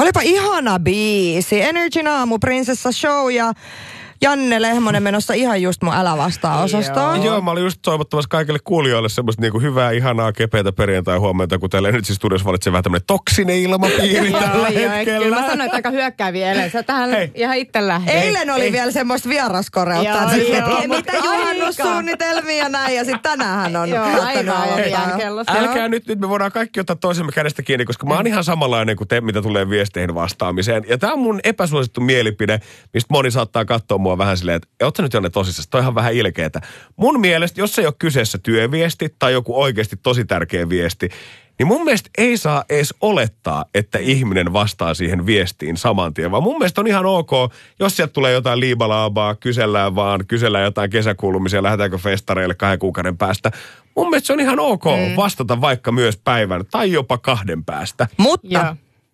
Olipa ihana biisi. Energin aamu, Prinsessa Show ja Janne Lehmonen menossa ihan just mun Älä vastaa -osastoon. Joo, mä olin just toivottamassa kaikille kuulijoille semmoista niinku hyvää, ihanaa, kepeätä perjantai-huomenta, kun täällä Energy Studios valitsee vähän tämmönen toksinen ilmapiiri tällä hetkellä. Kyllä mä sanoin, että aika hyökkääviä eilen. Sä tähän ihan itse lähdin. Eilen oli vielä semmoista vieraskoreutta. Mitä juhannussuunnitelmia näin, ja sitten tänään on. Joo, aivan kellossa. Älkää nyt me voidaan kaikki ottaa toisemme kädestä kiinni, koska mä oon ihan samanlainen kuin te, mitä tulee viesteihin vastaamiseen. Ja tää on mun epäsuosittu mielipide, mistä moni saattaa katsoa mua vähän silleen, että oot sä nyt Jonne tosissaan, toi on ihan vähän ilkeetä. Mun mielestä, jos ei ole kyseessä työviesti tai joku oikeasti tosi tärkeä viesti, niin mun mielestä ei saa edes olettaa, että ihminen vastaa siihen viestiin saman tien. Vaan mun mielestä on ihan ok, jos sieltä tulee jotain liibalaabaa, kysellään jotain kesäkuulumisia, lähdetäänkö festareille 2 kuukauden päästä. Mun mielestä se on ihan ok vastata vaikka myös päivän tai jopa 2 päästä. Mutta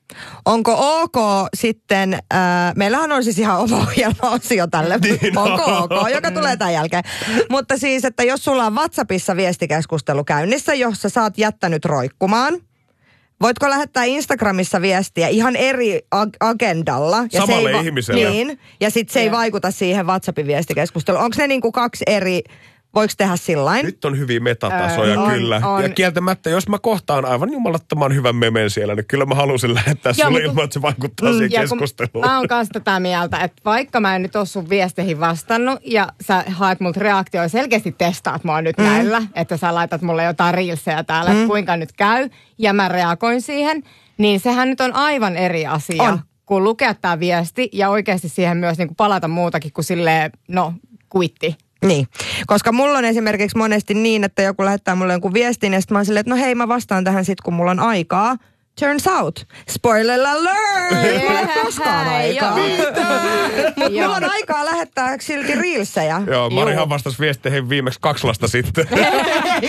onko ok sitten, meillähän on siis ihan oma ohjelma-osio tälle, niin onko ok, joka tulee tämän jälkeen. Mutta siis, että jos sulla on WhatsAppissa viestikeskustelu käynnissä, jossa sä oot jättänyt roikkumaan, voitko lähettää Instagramissa viestiä ihan eri agendalla? Ja samalle ihmiselle. Niin, ja sitten se ei vaikuta siihen WhatsAppin viestikeskusteluun. Onko ne niinku 2 eri... Voiko tehdä sillain? Nyt on hyviä metatasoja, kyllä. Ja kieltämättä, jos mä kohtaan aivan jumalattoman hyvän memen siellä, niin kyllä mä halusin lähettää sulle ilman, että se vaikuttaa siihen keskusteluun. Mä oon kanssa tätä mieltä, että vaikka mä en nyt ole sun viesteihin vastannut ja sä haet multa reaktioja, selkeästi testaat mua nyt näillä, että sä laitat mulle jotain reelsejä täällä, että kuinka nyt käy, ja mä reagoin siihen, niin sehän nyt on aivan eri asia, kun lukea tää viesti ja oikeasti siihen myös niin kuin palata muutakin kuin silleen, kuitti. Niin, koska mulla on esimerkiksi monesti niin, että joku lähettää mulle jonkun viestin ja sitten mä oon silleen, että no hei, mä vastaan tähän sit kun mulla on aikaa. Turns out, spoiler alert, mulla ei koskaan aikaa. Mutta mulla on aikaa lähettää silti reelsejä. Joo, Marihan vastasi viesteihin viimeksi 2 lasta sitten.